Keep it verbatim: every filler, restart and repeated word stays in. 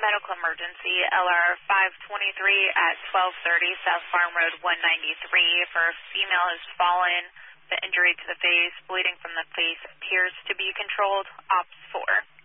medical emergency, L R five twenty-three at twelve thirty South Farm Road one ninety-three for a female who's fallen. The injury to the face, bleeding from the face appears to be controlled. Ops four.